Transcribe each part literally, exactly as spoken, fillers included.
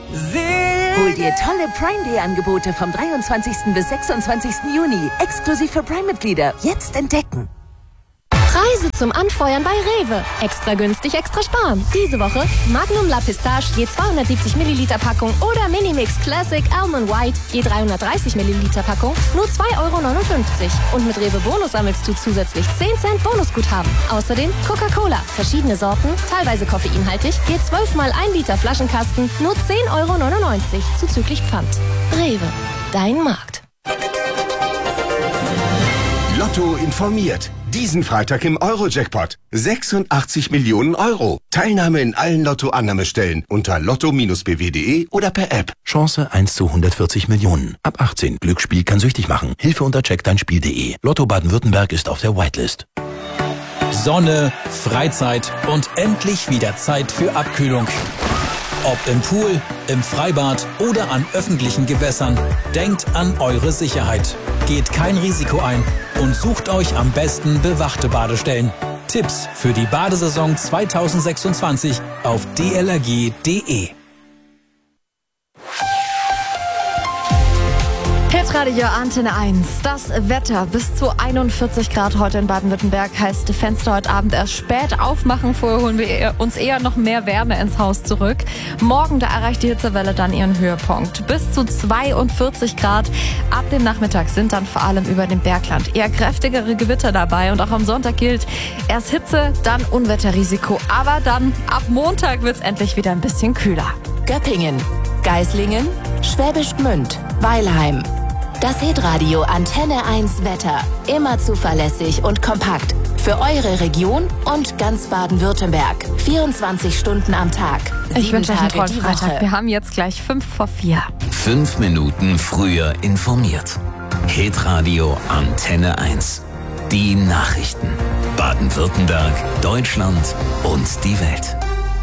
Hol dir tolle Prime Day Angebote vom dreiundzwanzigsten bis sechsundzwanzigsten Juni. Exklusiv für Prime-Mitglieder. Jetzt entdecken. Preise zum Anfeuern bei Rewe. Extra günstig, extra sparen. Diese Woche Magnum La Pistache je zweihundertsiebzig Milliliter Packung oder Minimix Classic Almond White je dreihundertdreißig Milliliter Packung nur zwei Euro neunundfünfzig. Und mit Rewe Bonus sammelst du zusätzlich zehn Cent Bonusguthaben. Außerdem Coca-Cola, verschiedene Sorten, teilweise koffeinhaltig, je zwölf mal ein Liter Flaschenkasten, nur zehn Euro neunundneunzig zuzüglich Pfand. Rewe, dein Markt. Lotto informiert. Diesen Freitag im Euro-Jackpot. sechsundachtzig Millionen Euro. Teilnahme in allen Lotto-Annahmestellen unter lotto Bindestrich b w punkt de oder per App. Chance eins zu hundertvierzig Millionen. Ab achtzehn. Glücksspiel kann süchtig machen. Hilfe unter check dein spiel punkt de. Lotto Baden-Württemberg ist auf der Whitelist. Sonne, Freizeit und endlich wieder Zeit für Abkühlung. Ob im Pool, im Freibad oder an öffentlichen Gewässern, denkt an eure Sicherheit. Geht kein Risiko ein und sucht euch am besten bewachte Badestellen. Tipps für die Badesaison zweitausendsechsundzwanzig auf d l r g punkt de. Hitradio Antenne eins. Das Wetter bis zu einundvierzig Grad heute in Baden-Württemberg heißt Fenster heute Abend erst spät aufmachen. Vorher holen wir uns eher noch mehr Wärme ins Haus zurück. Morgen, da erreicht die Hitzewelle dann ihren Höhepunkt. Bis zu zweiundvierzig Grad. Ab dem Nachmittag sind dann vor allem über dem Bergland eher kräftigere Gewitter dabei. Und auch am Sonntag gilt erst Hitze, dann Unwetterrisiko. Aber dann ab Montag wird's endlich wieder ein bisschen kühler. Göppingen, Geislingen, Schwäbisch Gmünd, Weilheim. Das Hitradio Antenne eins Wetter. Immer zuverlässig und kompakt. Für eure Region und ganz Baden-Württemberg. vierundzwanzig Stunden am Tag. Ich wünsche euch einen tollen die Freitag. Woche. Wir haben jetzt gleich fünf vor vier. Fünf Minuten früher informiert. Hitradio Antenne eins. Die Nachrichten. Baden-Württemberg, Deutschland und die Welt.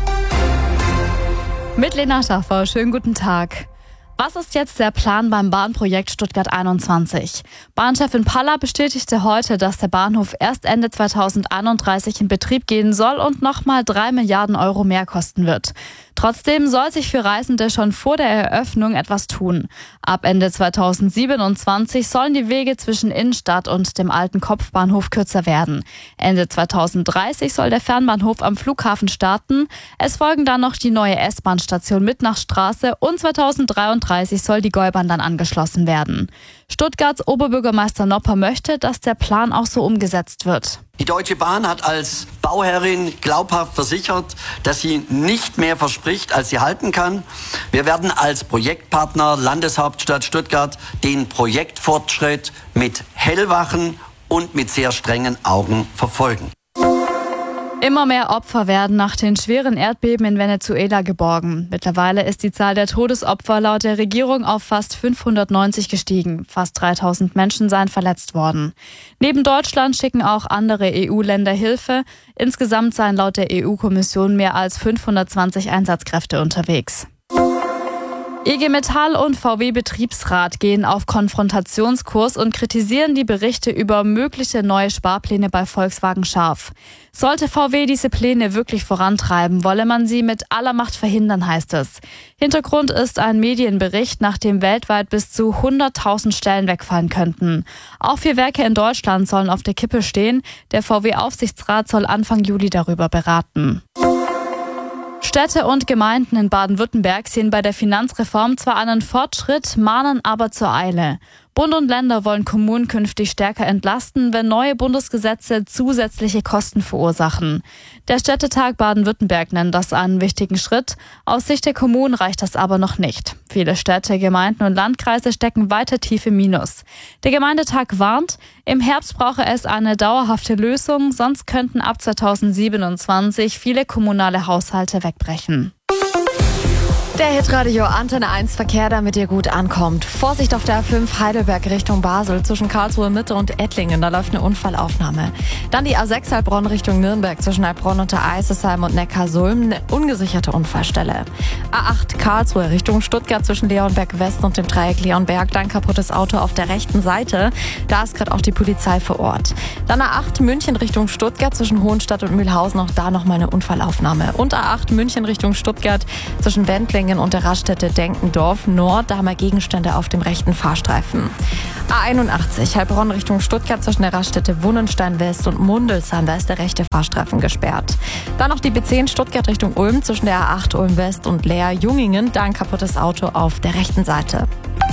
Mit Lena Schaffer. Schönen guten Tag. Was ist jetzt der Plan beim Bahnprojekt Stuttgart einundzwanzig? Bahnchefin Paller bestätigte heute, dass der Bahnhof erst Ende zweitausendeinunddreißig in Betrieb gehen soll und nochmal drei Milliarden Euro mehr kosten wird. Trotzdem soll sich für Reisende schon vor der Eröffnung etwas tun. Ab Ende zweitausendsiebenundzwanzig sollen die Wege zwischen Innenstadt und dem alten Kopfbahnhof kürzer werden. Ende zweitausenddreißig soll der Fernbahnhof am Flughafen starten. Es folgen dann noch die neue S-Bahn-Station Mittnachstraße und zweitausenddreiunddreißig soll die Gäubahn dann angeschlossen werden. Stuttgarts Oberbürgermeister Nopper möchte, dass der Plan auch so umgesetzt wird. Die Deutsche Bahn hat als Bauherrin glaubhaft versichert, dass sie nicht mehr verspricht, als sie halten kann. Wir werden als Projektpartner Landeshauptstadt Stuttgart den Projektfortschritt mit hellwachen und mit sehr strengen Augen verfolgen. Immer mehr Opfer werden nach den schweren Erdbeben in Venezuela geborgen. Mittlerweile ist die Zahl der Todesopfer laut der Regierung auf fast fünfhundertneunzig gestiegen. Fast dreitausend Menschen seien verletzt worden. Neben Deutschland schicken auch andere E U-Länder Hilfe. Insgesamt seien laut der E U-Kommission mehr als fünfhundertzwanzig Einsatzkräfte unterwegs. I G Metall und V W-Betriebsrat gehen auf Konfrontationskurs und kritisieren die Berichte über mögliche neue Sparpläne bei Volkswagen scharf. Sollte V W diese Pläne wirklich vorantreiben, wolle man sie mit aller Macht verhindern, heißt es. Hintergrund ist ein Medienbericht, nach dem weltweit bis zu hunderttausend Stellen wegfallen könnten. Auch vier Werke in Deutschland sollen auf der Kippe stehen. Der V W-Aufsichtsrat soll Anfang Juli darüber beraten. Städte und Gemeinden in Baden-Württemberg sehen bei der Finanzreform zwar einen Fortschritt, mahnen aber zur Eile. Bund und Länder wollen Kommunen künftig stärker entlasten, wenn neue Bundesgesetze zusätzliche Kosten verursachen. Der Städtetag Baden-Württemberg nennt das einen wichtigen Schritt. Aus Sicht der Kommunen reicht das aber noch nicht. Viele Städte, Gemeinden und Landkreise stecken weiter tief im Minus. Der Gemeindetag warnt, im Herbst brauche es eine dauerhafte Lösung, sonst könnten ab zweitausendsiebenundzwanzig viele kommunale Haushalte wegbrechen. Der Hitradio Antenne eins Verkehr, damit ihr gut ankommt. Vorsicht auf der A fünf Heidelberg Richtung Basel zwischen Karlsruhe Mitte und Ettlingen, da läuft eine Unfallaufnahme. Dann die A sechs Heilbronn Richtung Nürnberg zwischen Heilbronn und der Eisesheim und Neckarsulm, eine ungesicherte Unfallstelle. A acht Karlsruhe Richtung Stuttgart zwischen Leonberg West und dem Dreieck Leonberg, da ein kaputtes Auto auf der rechten Seite. Da ist gerade auch die Polizei vor Ort. Dann A acht München Richtung Stuttgart zwischen Hohenstadt und Mühlhausen, auch da nochmal eine Unfallaufnahme. Und A acht München Richtung Stuttgart zwischen Wendling Enzweigen und der Raststätte Denkendorf Nord. Da haben wir Gegenstände auf dem rechten Fahrstreifen. A einundachtzig, Heilbronn Richtung Stuttgart zwischen der Raststätte Wunnenstein West und Mundelsheim. Da ist der rechte Fahrstreifen gesperrt. Dann noch die B zehn Stuttgart Richtung Ulm zwischen der A acht Ulm West und Leer-Jungingen. Da ein kaputtes Auto auf der rechten Seite.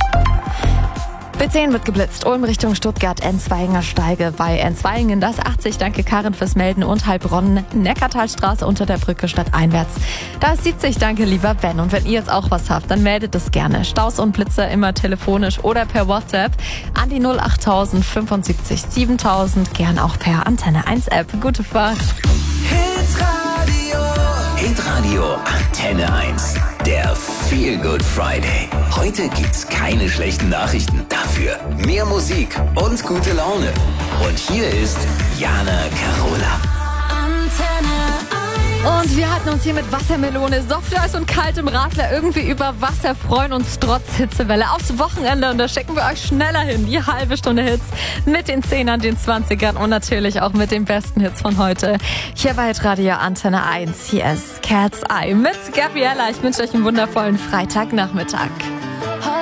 B zehn wird geblitzt. Ulm Richtung Stuttgart, Enzweigener Steige bei Enzweingen. Das achtzig, danke Karin fürs Melden. Und Heilbronn, Neckartalstraße unter der Brücke stadteinwärts. Da ist siebzig, danke lieber Ben. Und wenn ihr jetzt auch was habt, dann meldet es gerne. Staus und Blitzer immer telefonisch oder per WhatsApp an die null achttausend fünfundsiebzig siebentausend. Gern auch per Antenne eins App. Gute Fahrt. Hitradio. Hitradio Antenne eins. Der Feel Good Friday. Heute gibt's keine schlechten Nachrichten. Dafür mehr Musik und gute Laune. Und hier ist Jana Carola. Und wir halten uns hier mit Wassermelone, Softeis und kaltem Radler irgendwie über Wasser, freuen uns trotz Hitzewelle aufs Wochenende und da schicken wir euch schneller hin. Die halbe Stunde Hits mit den Zehnern, den Zwanzigern und natürlich auch mit den besten Hits von heute. Hier bei Radio Antenne eins. Hier ist Cat's Eye mit Gabriella. Ich wünsche euch einen wundervollen Freitagnachmittag.